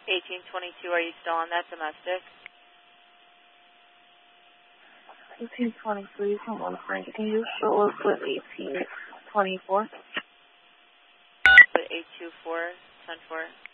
1822, are you still on that domestic? 1823 from 1 Can you fill us with 1824? With 824, 10-4.